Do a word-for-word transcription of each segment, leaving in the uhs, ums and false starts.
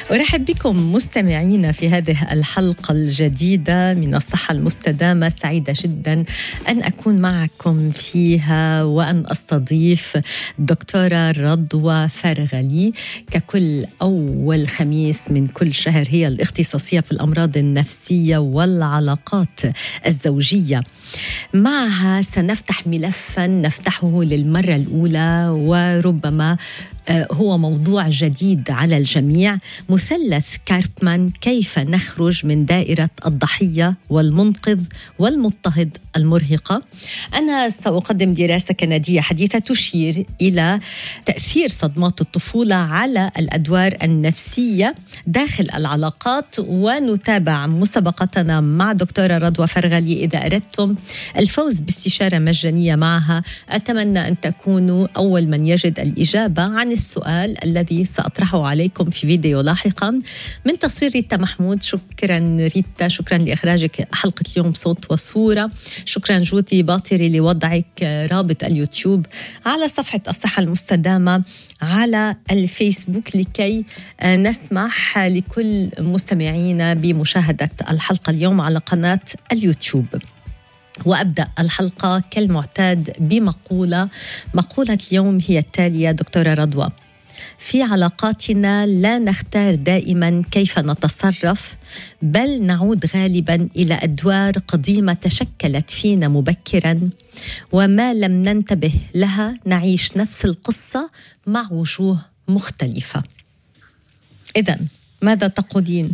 أرحب بكم مستمعينا في هذه الحلقة الجديدة من الصحة المستدامة. سعيدة جدا أن أكون معكم فيها وأن أستضيف دكتورة رضوى فرغلي. ككل أول خميس من كل شهر هي الاختصاصية في الأمراض النفسية والعلاقات الزوجية. معها سنفتح ملفا نفتحه للمرة الأولى وربما هو موضوع جديد على الجميع، مثلث كاربمان: كيف نخرج من دائرة الضحية والمنقذ والمضطهد المرهقة. أنا سأقدم دراسة كندية حديثة تشير إلى تأثير صدمات الطفولة على الأدوار النفسية داخل العلاقات، ونتابع مسابقتنا مع دكتورة رضوى فرغلي. إذا أردتم الفوز باستشارة مجانية معها، أتمنى أن تكونوا أول من يجد الإجابة عن السؤال الذي سأطرحه عليكم في فيديو لاحقا. من تصوير ريتا محمود، شكرا ريتا، شكرا لإخراجك حلقة اليوم صوت وصورة. شكرا جودي باطري لوضعك رابط اليوتيوب على صفحة الصحة المستدامة على الفيسبوك لكي نسمح لكل مستمعينا بمشاهدة الحلقة اليوم على قناة اليوتيوب. وأبدأ الحلقة كالمعتاد بمقولة. مقولة اليوم هي التالية: دكتورة رضوى، في علاقاتنا لا نختار دائما كيف نتصرف، بل نعود غالبا إلى أدوار قديمة تشكلت فينا مبكرا، وما لم ننتبه لها نعيش نفس القصة مع وجوه مختلفة. إذن ماذا تقولين؟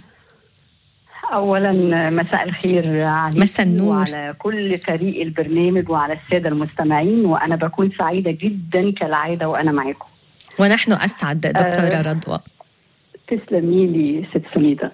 أولا مساء الخير عليك مساء النور وعلى كل فريق البرنامج وعلى السادة المستمعين، وأنا بكون سعيدة جدا كالعادة وأنا معاكم. ونحن أسعد دكتورة أه رضوى. تسلمي لي ست سميدة.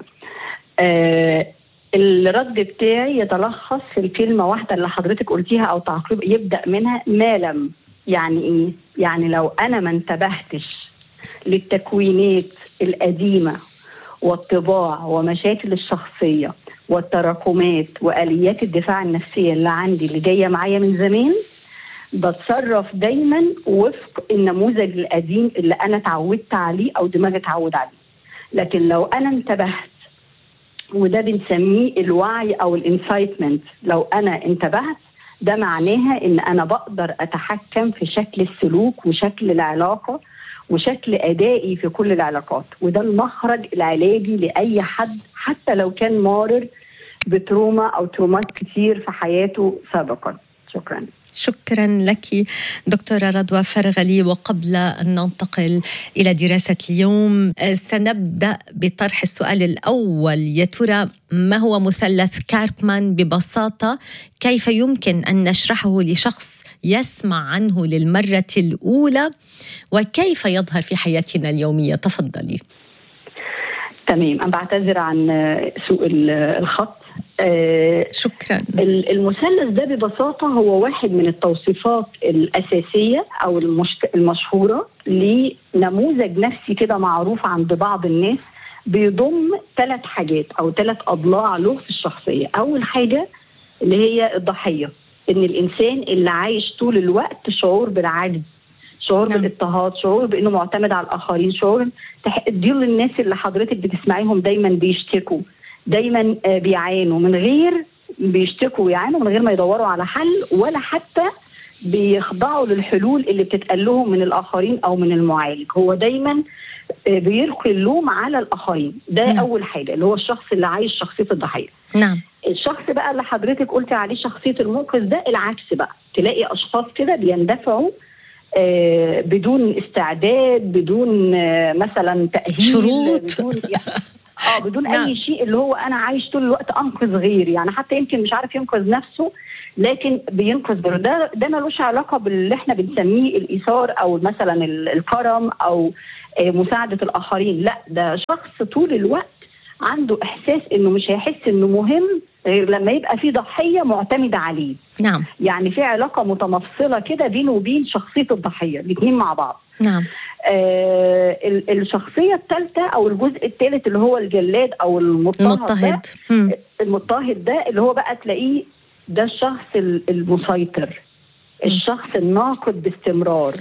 أه الرد بتاعي يتلخص في الكلمة واحدة اللي حضرتك قلتيها أو تعقيب يبدأ منها: ما لم. يعني إيه؟ يعني لو أنا ما انتبهتش للتكوينات القديمة والطباع ومشاكل الشخصية والتراكمات وآليات الدفاع النفسية اللي عندي اللي جاية معايا من زمان، بتصرف دايما وفق النموذج القديم اللي أنا تعودت عليه أو دماغي تعود عليه. لكن لو أنا انتبهت، وده بنسميه الوعي أو الانسايتمنت، لو أنا انتبهت ده معناها إن أنا بقدر أتحكم في شكل السلوك وشكل العلاقة وشكل أدائي في كل العلاقات. وده المخرج العلاجي لأي حد حتى لو كان مارر بتروما أو ترومات كتير في حياته سابقا. شكرا. شكرا لك دكتورة رضوى فرغلي. وقبل أن ننتقل إلى دراسة اليوم، سنبدأ بطرح السؤال الأول. يا ترى ما هو مثلث كاربمان ببساطة؟ كيف يمكن أن نشرحه لشخص يسمع عنه للمرة الأولى؟ وكيف يظهر في حياتنا اليومية؟ تفضلي. تمام، أنا بعتذر عن سوء الخط. آه شكرا. المثلث ده ببساطة هو واحد من التوصيفات الأساسية أو المشهورة لنموذج نفسي كده معروف عند بعض الناس، بيضم ثلاث حاجات أو ثلاث أضلاع له في الشخصية. أول حاجة اللي هي الضحية، إن الإنسان اللي عايش طول الوقت شعور بالعجز، شعور نعم. بالاضطهاد، شعور بأنه معتمد على الآخرين، شعور دي الناس اللي حضرتك بتسمعيهم دايما بيشتكوا، دايما بيعانوا من غير بيشتكوا ويعانوا من غير ما يدوروا على حل، ولا حتى بيخضعوا للحلول اللي بتتقال لهم من الآخرين أو من المعالج. هو دايما بيلقي اللوم على الآخرين. ده نعم. أول حاجة اللي هو الشخص اللي عايش شخصية الضحية. نعم. الشخص بقى اللي حضرتك قلت عليه شخصية المنقذ، ده العكس بقى. تلاقي أشخاص كده بيندفعوا آه بدون استعداد، بدون آه مثلا تأهيل، شروط، بدون يعني اه بدون نعم. اي شيء، اللي هو انا عايش طول الوقت انقذ غيري، يعني حتى يمكن مش عارف ينقذ نفسه لكن بينقذ غيره. ده ده ملوش علاقه باللي احنا بنسميه الايثار او مثلا الكرم او آه مساعده الاخرين. لا، ده شخص طول الوقت عنده احساس انه مش هيحس انه مهم غير لما يبقى في ضحيه معتمده عليه. نعم. يعني في علاقه متمفصله كده بينه وبين شخصيه الضحيه، الاثنين مع بعض. نعم. آه الشخصية الثالثة أو الجزء الثالث اللي هو الجلاد أو المضطهد، المضطهد. المضطهد ده اللي هو بقى تلاقيه ده الشخص المسيطر، الشخص الناقد باستمرار،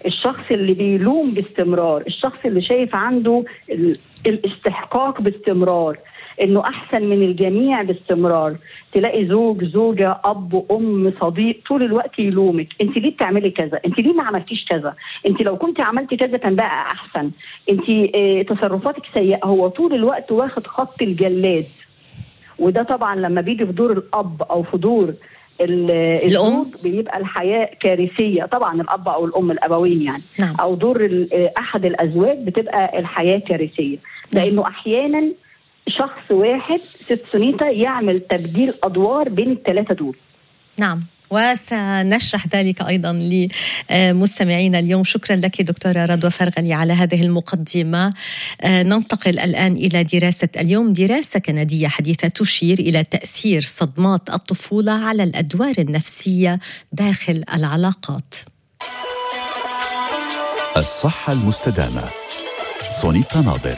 الشخص اللي بيلوم باستمرار، الشخص اللي شايف عنده الاستحقاق باستمرار، انه احسن من الجميع باستمرار. تلاقي زوج، زوجة، اب، ام، صديق طول الوقت يلومك، انت ليه بتعملي كذا؟ انت ليه ما عملتيش كذا؟ انت لو كنت عملتي كذا كان بقى احسن، انت اه تصرفاتك سيئة. هو طول الوقت واخد خط الجلاد. وده طبعا لما بيجي في دور الاب او في دور الزوج بيبقى الحياة كارثية. طبعا الاب او الام الابوين يعني نعم. او دور احد الازواج بتبقى الحياة كارثية، لانه احيانا شخص واحد ست سنيتا يعمل تبديل أدوار بين الثلاثة دول. نعم، وسنشرح ذلك أيضا لمستمعينا اليوم. شكرا لك دكتورة رضوى فرغلي على هذه المقدمة. ننتقل الآن إلى دراسة اليوم، دراسة كندية حديثة تشير إلى تأثير صدمات الطفولة على الأدوار النفسية داخل العلاقات. الصحة المستدامة، سونيتا ناظر.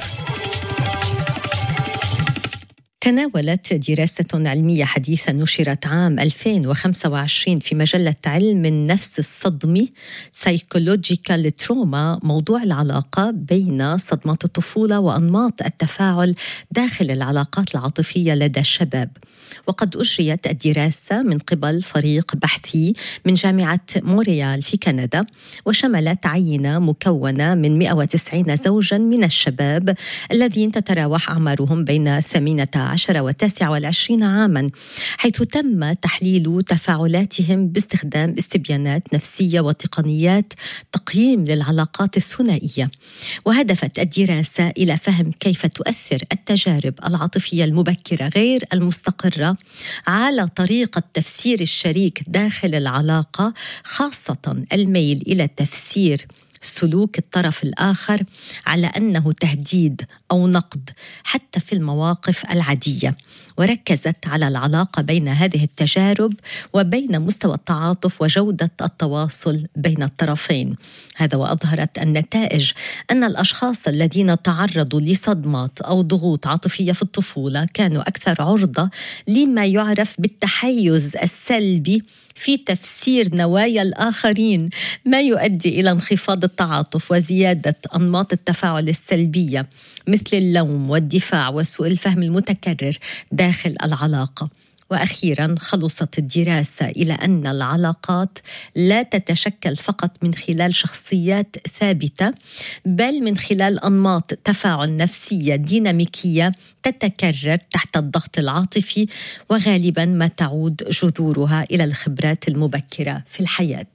تناولت دراسة علمية حديثة نشرت عام ألفين وخمسة وعشرين في مجلة علم النفس الصدمي Psychological Trauma موضوع العلاقة بين صدمات الطفولة وأنماط التفاعل داخل العلاقات العاطفية لدى الشباب. وقد أجريت الدراسة من قبل فريق بحثي من جامعة مونريال في كندا، وشملت عينة مكونة من مئة وتسعين زوجا من الشباب الذين تتراوح أعمارهم بين ثمانية عشر وتاسع والعشرين عاما، حيث تم تحليل تفاعلاتهم باستخدام استبيانات نفسية وتقنيات تقييم للعلاقات الثنائية. وهدفت الدراسة إلى فهم كيف تؤثر التجارب العاطفية المبكرة غير المستقرة على طريقة تفسير الشريك داخل العلاقة، خاصة الميل إلى تفسير سلوك الطرف الآخر على أنه تهديد أو نقد حتى في المواقف العادية. وركزت على العلاقة بين هذه التجارب وبين مستوى التعاطف وجودة التواصل بين الطرفين. هذا وأظهرت النتائج أن الأشخاص الذين تعرضوا لصدمات أو ضغوط عاطفية في الطفولة كانوا أكثر عرضة لما يعرف بالتحيز السلبي في تفسير نوايا الآخرين، ما يؤدي إلى انخفاض التعاطف وزيادة أنماط التفاعل السلبية مثل اللوم والدفاع وسوء الفهم المتكرر داخل العلاقة. وأخيرا خلصت الدراسة إلى أن العلاقات لا تتشكل فقط من خلال شخصيات ثابتة، بل من خلال أنماط تفاعل نفسية ديناميكية تتكرر تحت الضغط العاطفي، وغالبا ما تعود جذورها إلى الخبرات المبكرة في الحياة.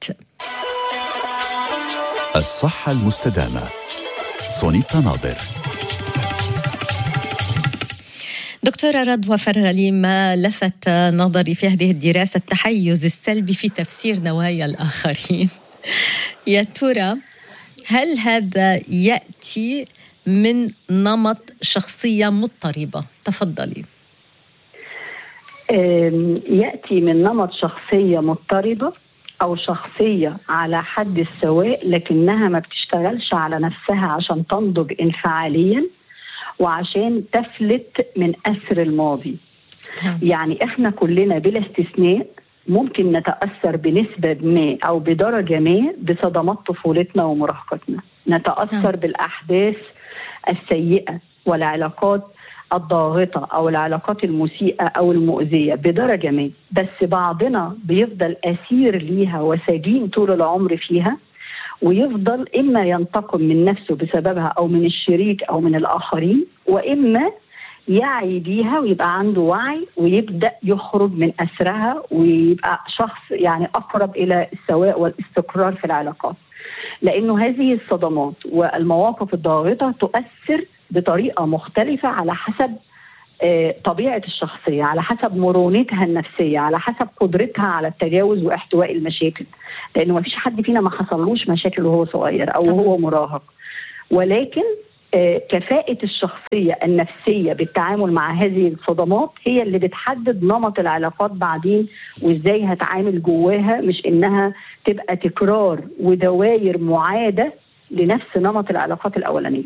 الصحة المستدامة، سونيتا ناظر. دكتورة رضوى فرغلي، ما لفت نظري في هذه الدراسة التحيز السلبي في تفسير نوايا الآخرين. يا ترى هل هذا يأتي من نمط شخصية مضطربة؟ تفضلي. يأتي من نمط شخصية مضطربة أو شخصية على حد السواء، لكنها ما بتشتغلش على نفسها عشان تنضج انفعاليا وعشان تفلت من أسر الماضي. يعني إحنا كلنا بلا استثناء ممكن نتأثر بنسبة ما أو بدرجة ما بصدمات طفولتنا ومراهقتنا، نتأثر بالأحداث السيئة والعلاقات الضاغطة أو العلاقات المسيئة أو المؤذية بدرجة ما، بس بعضنا بيفضل أسير ليها وسجين طول العمر فيها، ويفضل إما ينتقم من نفسه بسببها أو من الشريك أو من الآخرين، وإما يعي بيها ويبقى عنده وعي ويبدأ يخرج من أسرها ويبقى شخص يعني أقرب إلى السواء والاستقرار في العلاقات. لأنه هذه الصدمات والمواقف الضاغطة تؤثر بطريقة مختلفة على حسب طبيعة الشخصية، على حسب مرونتها النفسية، على حسب قدرتها على التجاوز واحتواء المشاكل. لأنه ما فيش حد فينا ما حصلوش مشاكل وهو صغير أو وهو مراهق، ولكن كفاءة الشخصية النفسية بالتعامل مع هذه الصدمات هي اللي بتحدد نمط العلاقات بعدين وإزاي هتعامل جواها، مش إنها تبقى تكرار ودوائر معادة لنفس نمط العلاقات الأولانية.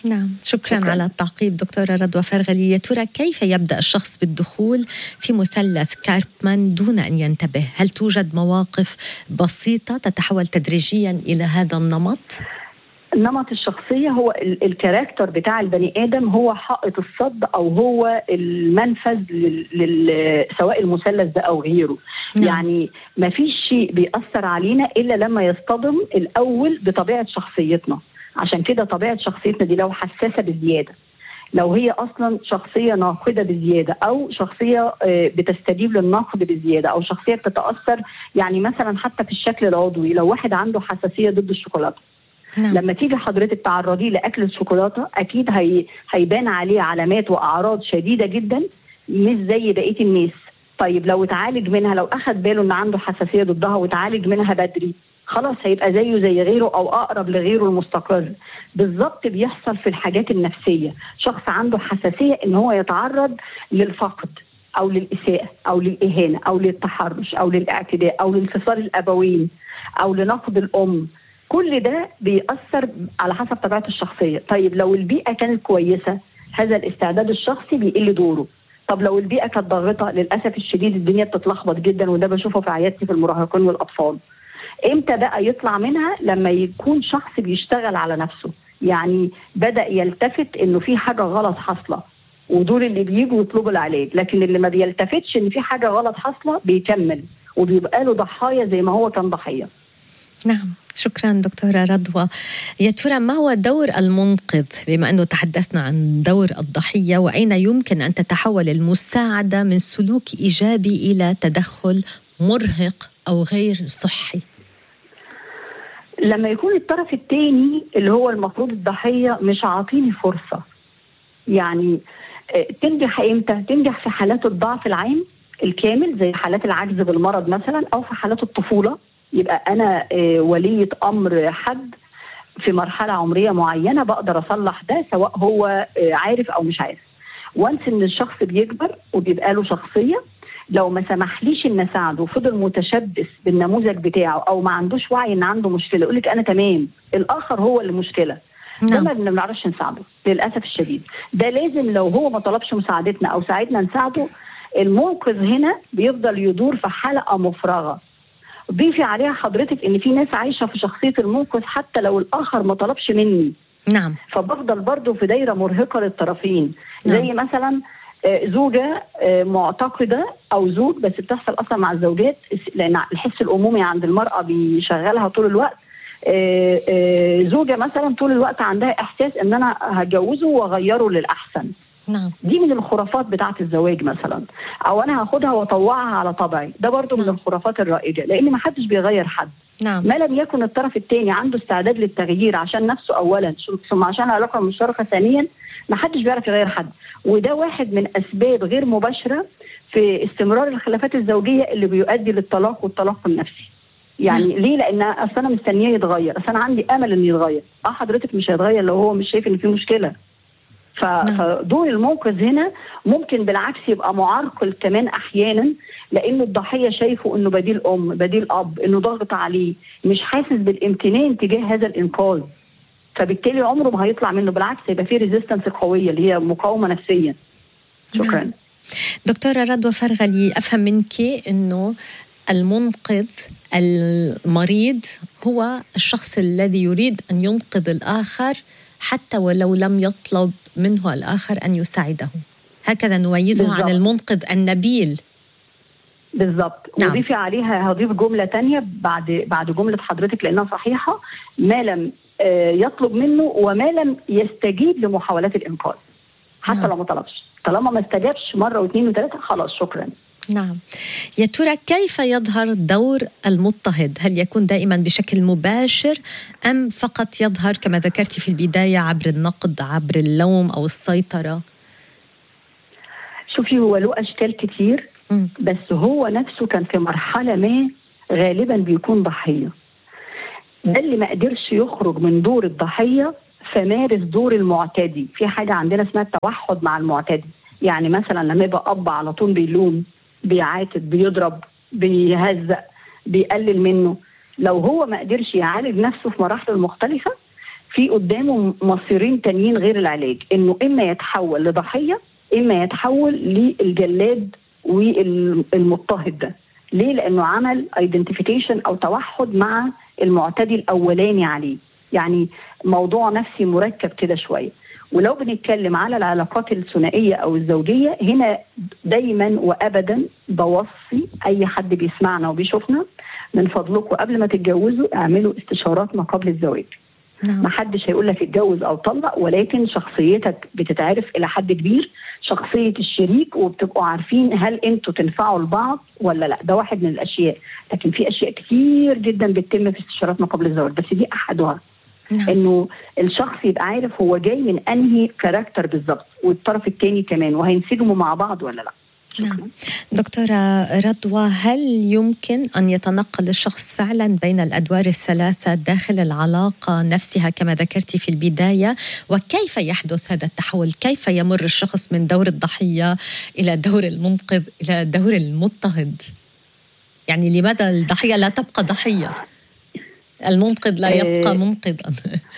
نعم، شكرا شكراً. على التعقيب دكتورة رضوى فرغلي. يا ترى كيف يبدأ الشخص بالدخول في مثلث كاربمان دون أن ينتبه؟ هل توجد مواقف بسيطة تتحول تدريجيا إلى هذا النمط؟ نمط الشخصية هو ال- الكاركتر بتاع البني آدم، هو حائط الصد أو هو المنفذ لل... لل... سواء المثلث ده أو غيره. نعم. يعني ما فيش شيء بيأثر علينا إلا لما يصطدم الأول بطبيعة شخصيتنا. عشان كده طبيعة شخصيتنا دي لو حساسة بزيادة، لو هي أصلا شخصية ناقدة بزيادة، أو شخصية آه، بتستجيب للنقد بزيادة، أو شخصية بتتأثر، يعني مثلا حتى في الشكل العضوي لو واحد عنده حساسية ضد الشوكولاتة، نعم. لما تيجي حضرتك تعرضيه لاكل الشوكولاته اكيد هي هيبان عليه علامات واعراض شديده جدا مش زي بقيه الناس. طيب لو اتعالج منها، لو اخذ باله ان عنده حساسيه ضدها وتعالج منها بدري، خلاص هيبقى زيه زي غيره او اقرب لغيره المستقر. بالظبط بيحصل في الحاجات النفسيه، شخص عنده حساسيه ان هو يتعرض للفقد او للاساءه او للاهانه او للتحرش او للاعتداء او لانفصال الابوين او لنقد الام. كل ده بيأثر على حسب طبيعة الشخصية. طيب لو البيئة كانت كويسة، هذا الاستعداد الشخصي بيقل دوره. طب لو البيئة كانت ضاغطة، للأسف الشديد الدنيا بتتلخبط جدا، وده بشوفه في عيادتي في المراهقين والأطفال. امتى بقى يطلع منها؟ لما يكون شخص بيشتغل على نفسه، يعني بدأ يلتفت انه في حاجة غلط حاصلة، ودول اللي بييجوا يطلبوا العلاج. لكن اللي ما بيلتفتش ان في حاجة غلط حاصلة بيكمل وبيبقى له ضحايا زي ما هو كان ضحية. نعم، شكرا دكتورة رضوى. يا ترى ما هو دور المنقذ، بما أنه تحدثنا عن دور الضحية، وأين يمكن أن تتحول المساعدة من سلوك إيجابي إلى تدخل مرهق أو غير صحي؟ لما يكون الطرف الثاني اللي هو المفروض الضحية مش عاطيني فرصة. يعني تنجح امتى؟ تنجح في حالات الضعف العام الكامل زي حالات العجز بالمرض مثلا، أو في حالات الطفولة. يبقى أنا ولية أمر حد في مرحلة عمرية معينة، بقدر أصلح ده سواء هو عارف أو مش عارف. وانس إن الشخص بيكبر وبيبقى له شخصية، لو ما سمحليش إن أساعده وفضل متشبث بالنموذج بتاعه أو ما عندوش وعي إن عنده مشكلة، يقولك أنا تمام، الآخر هو اللي مشكلة، ده ما بنعرفش نساعده للأسف الشديد. ده لازم لو هو ما طلبش مساعدتنا أو ساعدنا نساعده، المنقذ هنا بيفضل يدور في حلقة مفرغة. ضيفي عليها حضرتك ان في ناس عايشه في شخصيه المنقذ حتى لو الاخر ما طلبش مني. نعم. فبفضل برضو في دايره مرهقه للطرفين. نعم. زي مثلا زوجه معتقده او زوج، بس بتحصل اصلا مع الزوجات لان الحس الامومي عند المراه بيشغلها طول الوقت. زوجه مثلا طول الوقت عندها احساس ان انا هتجوزه واغيره للاحسن. نعم. دي من الخرافات بتاعة الزواج مثلا، او انا هاخدها واطوعها على طبعي، ده برضو نعم. من الخرافات الرائجة، لان ما حدش بيغير حد. نعم. ما لم يكن الطرف الثاني عنده استعداد للتغيير عشان نفسه اولا، ثم عشان العلاقة المشتركة ثانيا، ما حدش بيعرف يغير حد. وده واحد من اسباب غير مباشرة في استمرار الخلافات الزوجية اللي بيؤدي للطلاق والطلاق النفسي. يعني نعم. ليه؟ لان اصل انا مستنيه يتغير، اصل انا عندي امل انه يتغير. اه حضرتك مش هيتغير لو هو مش شايف ان في مشكلة. فدور المنقذ هنا ممكن بالعكس يبقى معرقل كمان احيانا، لانه الضحيه شايفه انه بديل ام، بديل اب، انه ضاغط عليه، مش حاسس بالامتنان تجاه هذا الانقاذ، فبالتالي عمره ما هيطلع منه، بالعكس يبقى فيه ريزيستنس قويه اللي هي مقاومه نفسيا. شكرا. نعم. دكتورة رضوى فرغلي، افهم منك انه المنقذ المريض هو الشخص الذي يريد ان ينقذ الاخر حتى ولو لم يطلب منه الآخر أن يساعده، هكذا نميزه بالزبط. عن المنقذ النبيل. بالضبط. نعم. وضيفي عليها هضيف جملة تانية بعد بعد جملة حضرتك لأنها صحيحة، ما لم يطلب منه وما لم يستجيب لمحاولات الإنقاذ. حتى نعم. لو ما طلبش، طالما ما استجابش مرة واثنين وثلاثة خلاص شكرا. نعم. يا ترى كيف يظهر دور المضطهد؟ هل يكون دائما بشكل مباشر أم فقط يظهر كما ذكرتي في البداية عبر النقد، عبر اللوم أو السيطرة؟ شوفي هو له أشكال كتير، م. بس هو نفسه كان في مرحلة ما غالبا بيكون ضحية. ده اللي ما قدرش يخرج من دور الضحية فمارس دور المعتدي. في حاجة عندنا اسمها التوحد مع المعتدي، يعني مثلا لما يبقى أب على طول بيلوم، بيعاتب، بيضرب، بيهزق، بيقلل منه، لو هو ما قدرش يعالج نفسه في مراحل المختلفة في قدامه مصيرين تانيين غير العلاج، انه اما يتحول لضحيه اما يتحول للجلاد والمضطهد ده. ليه؟ لانه عمل ايدنتيفيكيشن او توحد مع المعتدي الاولاني عليه، يعني موضوع نفسي مركب كده شويه. ولو بنتكلم على العلاقات الثنائيه او الزوجيه، هنا دايما وابدا بوصي اي حد بيسمعنا وبيشوفنا من فضلكم قبل ما تتجوزوا اعملوا استشارات ما قبل الزواج. ما حدش هيقول لك اتجوز او طلق، ولكن شخصيتك بتتعرف الى حد كبير، شخصيه الشريك، وبتبقوا عارفين هل انتوا تنفعوا لبعض ولا لا. ده واحد من الاشياء، لكن في اشياء كتير جدا بتتم في استشارات ما قبل الزواج، بس دي احدها. نعم. انه الشخص يبقى عارف هو جاي من انهي كاركتر بالظبط، والطرف الثاني كمان، وهينسجموا مع بعض ولا لا. نعم. دكتورة رضوى، هل يمكن أن يتنقل الشخص فعلا بين الأدوار الثلاثة داخل العلاقة نفسها كما ذكرتي في البداية؟ وكيف يحدث هذا التحول؟ كيف يمر الشخص من دور الضحية إلى دور المنقذ إلى دور المضطهد؟ يعني لماذا الضحية لا تبقى ضحية؟ المنقذ لا يبقى منقذا.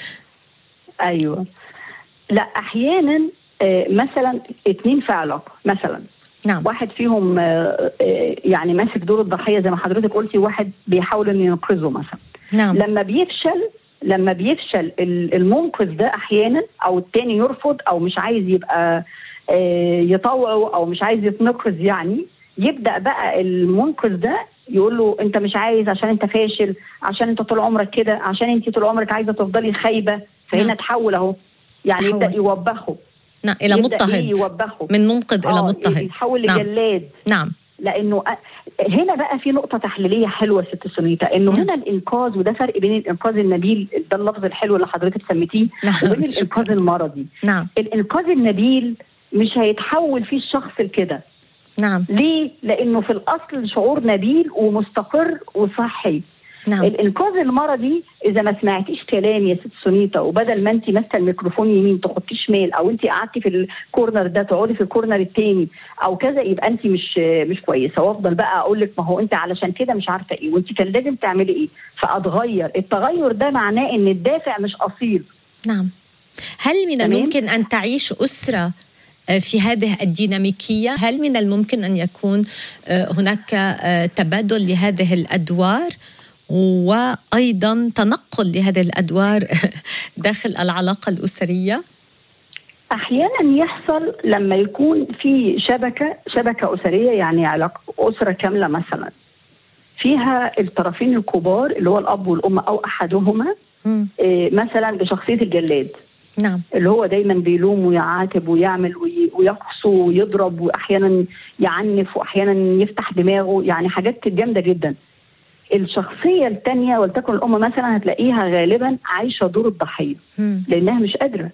أيوة، لا أحيانا مثلا اتنين في علاقة مثلا، نعم. واحد فيهم يعني ماسك دور الضحية زي ما حضرتك قلتي، واحد بيحاول انه ينقذه مثلا. نعم. لما بيفشل لما بيفشل المنقذ ده احيانا، او التاني يرفض او مش عايز يبقى يطوعه او مش عايز يتنقذ، يعني يبدأ بقى المنقذ ده يقول له انت مش عايز عشان انت فاشل، عشان انت طول عمرك كده، عشان انت طول عمرك عايزة تفضلي خايبة. فهنا نعم. تحول اهو، يعني تحول. يبدأ يوبخه. نعم، إلى مضطهد، من منقذ إلى مضطهد، يتحول نعم. لجلاد. نعم. لأنه هنا بقى في نقطة تحليلية حلوة ست سونيتا، إنه نعم. هنا الإنقاذ، وده فرق بين الإنقاذ النبيل، ده اللفظ الحلو اللي حضرتك سميتيه، نعم. وبين الإنقاذ المرضي. نعم. الإنقاذ النبيل مش هيتحول فيه الشخص لكده. نعم. ليه؟ لأنه في الأصل شعور نبيل ومستقر وصحي. نعم. الانقاذ المرضي اذا ما سمعتيش كلام يا ست سونيتا، وبدل ما انت ماسكه الميكروفون يمين تحطيه شمال، او انت قعدتي في الكورنر ده تقعدي في الكورنر الثاني او كذا، يبقى انت مش مش كويسه. وافضل بقى اقول لك ما هو انت علشان كده مش عارفه ايه، وانت كان لازم تعملي ايه، فاتغير. التغير ده معناه ان الدافع مش اصيل. نعم. هل من تمام؟ الممكن ان تعيش اسره في هذه الديناميكيه؟ هل من الممكن ان يكون هناك تبادل لهذه الادوار، وأيضا تنقل لهذه الأدوار داخل العلاقة الأسرية؟ أحيانا يحصل لما يكون في شبكة شبكة أسرية، يعني علاقة أسرة كاملة مثلا فيها الطرفين الكبار اللي هو الأب والأم أو أحدهما إيه مثلا بشخصية الجلاد. نعم. اللي هو دايما بيلوم ويعاتب ويعمل ويقسو ويضرب، وأحيانا يعنف وأحيانا يفتح دماغه، يعني حاجات جامدة جدا. الشخصية التانية ولتكن الأم مثلا هتلاقيها غالبا عايشة دور الضحية لأنها مش قادرة.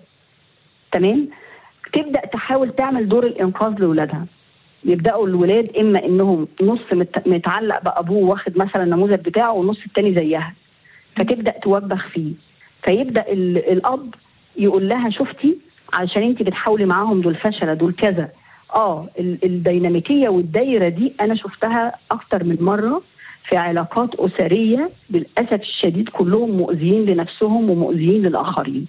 تمام. تبدأ تحاول تعمل دور الإنقاذ لأولادها. يبدأوا الولاد إما إنهم نص متعلق بأبوه واخد مثلا النموذج بتاعه، والنص التاني زيها، فتبدأ توبخ فيه. فيبدأ الأب يقول لها شفتي علشان انت بتحاولي معاهم دول فشلة دول كذا. آه الديناميكية والدايرة دي أنا شفتها أكتر من مرة في علاقات أسرية للأسف الشديد، كلهم مؤذيين لنفسهم ومؤذيين للآخرين.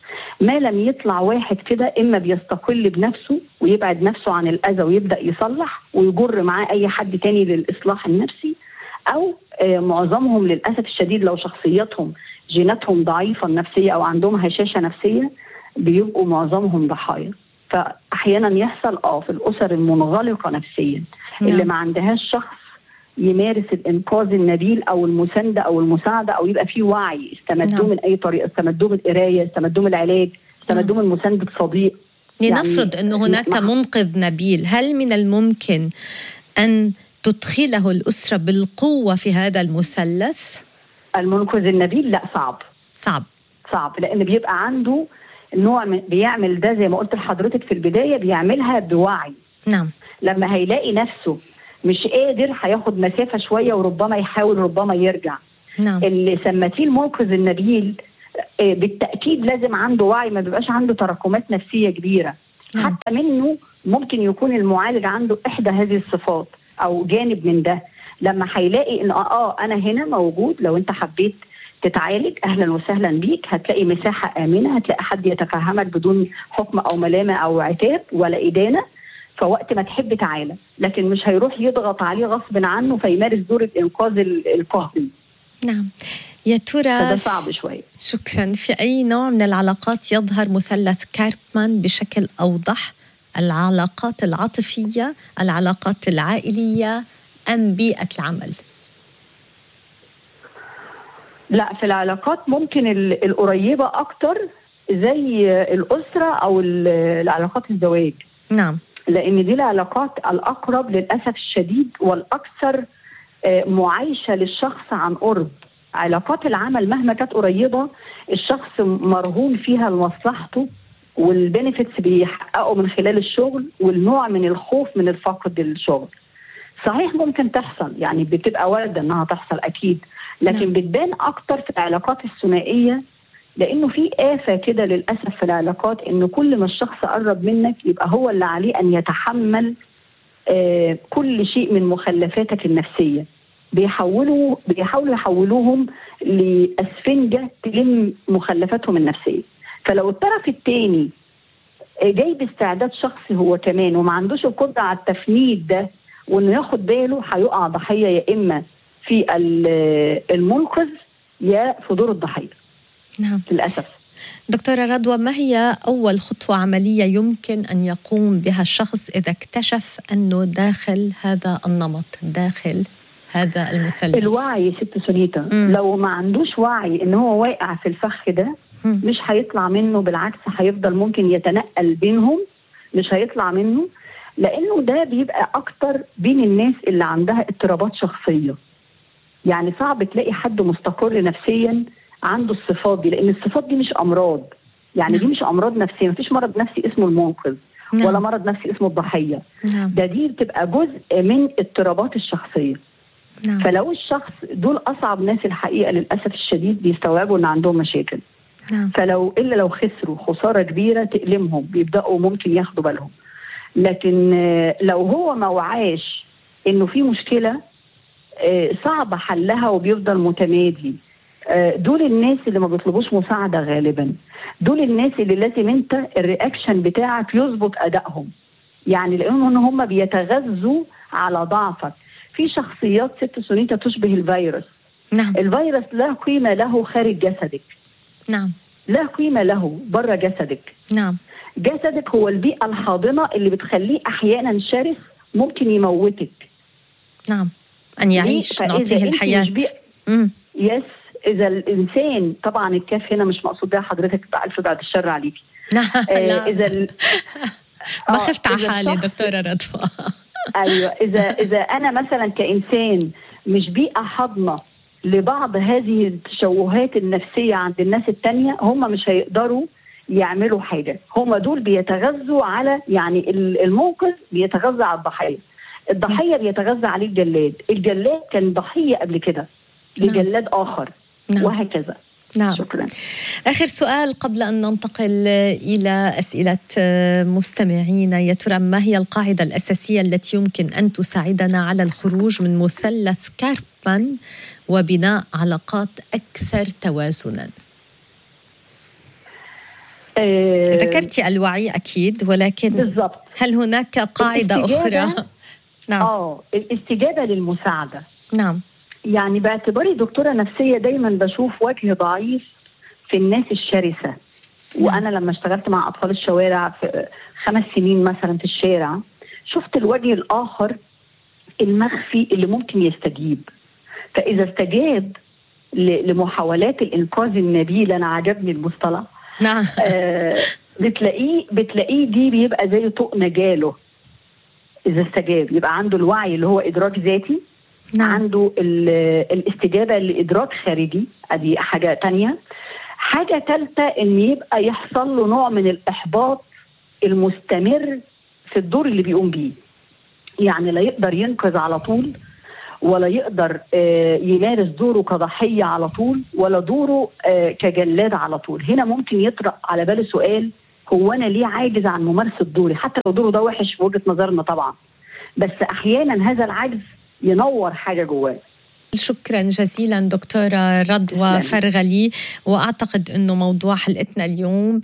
ما لم يطلع واحد كده إما بيستقل بنفسه ويبعد نفسه عن الأذى ويبدأ يصلح ويجر معاه أي حد تاني للإصلاح النفسي، أو آه معظمهم للأسف الشديد لو شخصياتهم جيناتهم ضعيفة النفسية أو عندهم هشاشة نفسية بيبقوا معظمهم ضحايا. فأحيانا يحصل آه في الأسر المنغلقة نفسيا اللي ما عندهاش شخص يمارس الإنقاذ النبيل أو المساندة أو المساعدة، أو يبقى فيه وعي استمدوه من أي طريقة، استمدوه من القراية، استمدوه من العلاج، استمدوه من مساندة صديق. لنفرض يعني أنه هناك منقذ نبيل، هل من الممكن أن تدخله الأسرة بالقوة في هذا المثلث؟ المنقذ النبيل لا، صعب صعب صعب لأن بيبقى عنده نوع من بيعمل ده زي ما قلت لحضرتك في البداية، بيعملها بوعي. نعم. لما هيلاقي نفسه مش قادر هياخد مسافة شوية وربما يحاول ربما يرجع. نعم. اللي سمتيه المنقذ النبيل بالتأكيد لازم عنده وعي، ما بيبقاش عنده تراكمات نفسية كبيرة. نعم. حتى منه ممكن يكون المعالج عنده إحدى هذه الصفات أو جانب من ده. لما هيلاقي إن آه أنا هنا موجود، لو أنت حبيت تتعالج اهلا وسهلا بيك، هتلاقي مساحه امنه، هتلاقي حد يتفهمك بدون حكم او ملامه او عتاب ولا ادانه، فوقت ما تحب تعالى، لكن مش هيروح يضغط عليه غصب عنه فيمارس دور الانقاذ القهري. نعم. يا ترى ده صعب شويه. شكرا. في اي نوع من العلاقات يظهر مثلث كاربمان بشكل اوضح؟ العلاقات العاطفيه، العلاقات العائليه، ام بيئه العمل؟ لا، في العلاقات ممكن القريبه اكتر زي الاسره او العلاقات الزواج. نعم. لان دي العلاقات الاقرب للاسف الشديد والاكثر معايشه للشخص عن قرب. علاقات العمل مهما كانت قريبه الشخص مرهون فيها لمصلحته، والبنفيتس بيحققوا من خلال الشغل، والنوع من الخوف من الفقد الشغل. صحيح ممكن تحصل، يعني بتبقى وارده انها تحصل اكيد، لكن نعم. بتبان اكتر في العلاقات الثنائيه، لانه في آفة كده للاسف في العلاقات، انه كل ما الشخص قرب منك يبقى هو اللي عليه ان يتحمل آه كل شيء من مخلفاتك النفسيه. بيحولوا بيحاولوا يحولوهم لاسفنجه تلم مخلفاتهم النفسيه. فلو الطرف الثاني جاي باستعداد شخصي هو كمان وما عندوش القدره على التفنيد ده وانه ياخد باله، هيقع ضحيه يا اما في المنقذ يا في دور الضحيه. نعم للاسف. دكتورة رضوى، ما هي أول خطوة عملية يمكن أن يقوم بها الشخص إذا اكتشف أنه داخل هذا النمط، داخل هذا المثلث؟ الوعي ست سونيتا. مم. لو ما عندوش وعي ان هو واقع في الفخ ده مم. مش هيطلع منه، بالعكس هيفضل ممكن يتنقل بينهم، مش هيطلع منه، لانه ده بيبقى اكتر بين الناس اللي عندها اضطرابات شخصيه. يعني صعب تلاقي حد مستقر نفسيا عنده الصفات دي، لان الصفات دي مش امراض، يعني نعم. دي مش امراض نفسيه، مفيش مرض نفسي اسمه المنقذ نعم. ولا مرض نفسي اسمه الضحيه نعم. ده دي بتبقى جزء من اضطرابات الشخصيه نعم. فلو الشخص دول اصعب ناس الحقيقه للاسف الشديد بيستوعبوا ان عندهم مشاكل نعم. فلو الا لو خسروا خساره كبيره تألمهم بيبداوا ممكن ياخدوا بالهم، لكن لو هو ما وعاش انه في مشكله صعب حلها وبيفضل متمادي، دول الناس اللي ما بيطلبوش مساعده غالبا، دول الناس اللي لازم انت الرياكشن بتاعك يظبط ادائهم، يعني لانهم هم بيتغذوا على ضعفك. في شخصيات ست سونيتا تشبه الفيروس نعم. الفيروس لا قيمه له خارج جسدك نعم، لا قيمه له بره جسدك نعم. جسدك هو البيئه الحاضنه اللي بتخليه احيانا شرس ممكن يموتك نعم، أن يعيش نعطيه الحياة. يس إذا الإنسان طبعا الكاف هنا مش مقصود بها حضرتك بألف بعد الشر عليكي. آه إذا ال... ما خفت على حالي دكتورة رضوى. أيوة، إذا إذا أنا مثلا كإنسان مش بيئة حاضنة لبعض هذه التشوهات النفسية عند الناس التانية، هم مش هيقدروا يعملوا حاجة. هم دول بيتغذوا على، يعني المنقذ بيتغذى على الضحية، الضحية بيتغذى عليه الجلاد، الجلاد كان ضحية قبل كده لجلاد آخر نعم. وهكذا. نعم. شكرا. آخر سؤال قبل أن ننتقل إلى أسئلة مستمعين، يا ترى ما هي القاعدة الأساسية التي يمكن أن تساعدنا على الخروج من مثلث كاربمان وبناء علاقات أكثر توازنا؟ أه ذكرتي الوعي أكيد، ولكن بالضبط. هل هناك قاعدة أخرى؟ نعم. آه الاستجابة للمساعدة. نعم. يعني باعتباري دكتورة نفسية دايما بشوف وجه ضعيف في الناس الشرسة، وأنا لما اشتغلت مع أطفال الشوارع في خمس سنين مثلا في الشارع، شفت الوجه الآخر المخفي اللي ممكن يستجيب. فإذا استجاب لمحاولات الإنقاذ النبيلة، أنا عجبني المصطلح نعم. آه بتلاقيه بتلاقيه دي بيبقى زي طوق نجاله. إذا استجاب يبقى عنده الوعي اللي هو إدراك ذاتي نعم. عنده الاستجابة لإدراك خارجي، أدي حاجة تانية. حاجة ثالثة إن يبقى يحصل له نوع من الإحباط المستمر في الدور اللي بيقوم بيه، يعني لا يقدر ينقذ على طول، ولا يقدر يمارس دوره كضحية على طول، ولا دوره كجلاد على طول. هنا ممكن يطرق على باله سؤال، هو أنا ليه عاجز عن ممارسة دوري؟ حتى لو دوره ده وحش في وجهة نظرنا طبعا، بس أحيانا هذا العجز ينور حاجة جواه. شكرا جزيلا دكتورة رضوى فرغلي. وأعتقد أنه موضوع حلقتنا اليوم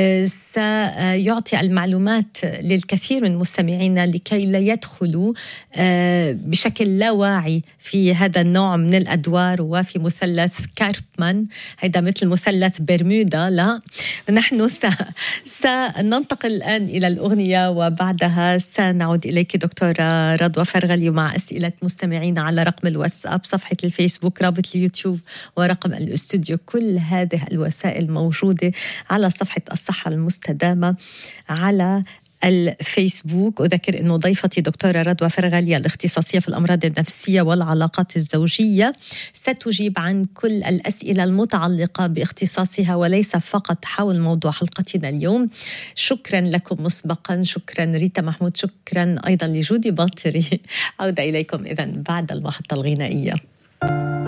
سيعطي المعلومات للكثير من مستمعينا لكي لا يدخلوا بشكل لا واعي في هذا النوع من الأدوار وفي مثلث كاربمان، هذا مثل مثلث برمودا. لا، نحن سننتقل الآن إلى الأغنية وبعدها سنعود إليك دكتورة رضوى فرغلي مع أسئلة مستمعين على رقم الواتساب، صفحة الفيسبوك، رابط اليوتيوب ورقم الاستوديو. كل هذه الوسائل موجودة على صفحة الصحة المستدامة على الفيسبوك. أذكر أنه ضيفتي دكتورة رضوى فرغلي الاختصاصية في الأمراض النفسية والعلاقات الزوجية ستجيب عن كل الأسئلة المتعلقة باختصاصها وليس فقط حول موضوع حلقتنا اليوم. شكرا لكم مسبقا، شكرا ريتا محمود، شكرا أيضا لجودي باطري. عودة إليكم إذن بعد المحطة الغنائية.